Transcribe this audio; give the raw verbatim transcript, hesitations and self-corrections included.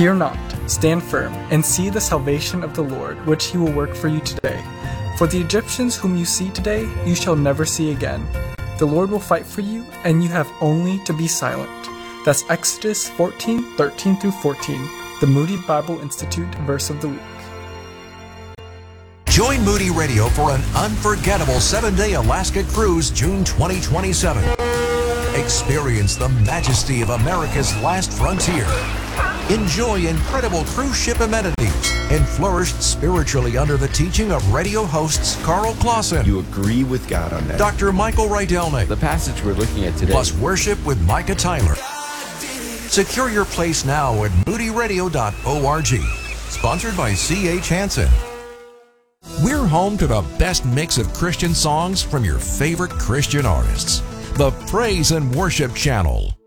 Fear not, stand firm, and see the salvation of the Lord, which he will work for you today. For the Egyptians whom you see today, you shall never see again. The Lord will fight for you, and you have only to be silent. That's Exodus fourteen, thirteen through fourteen, the Moody Bible Institute verse of the week. Join Moody Radio for an unforgettable seven-day Alaska cruise June twenty twenty-seven. Experience the majesty of America's last frontier. Enjoy incredible cruise ship amenities and flourish spiritually under the teaching of radio hosts Carl Clausen. You agree with God on that. Doctor Michael Rydelnik. The passage we're looking at today. Plus worship with Micah Tyler. Secure your place now at moody radio dot org. Sponsored by C H Hansen. We're home to the best mix of Christian songs from your favorite Christian artists. The Praise and Worship Channel.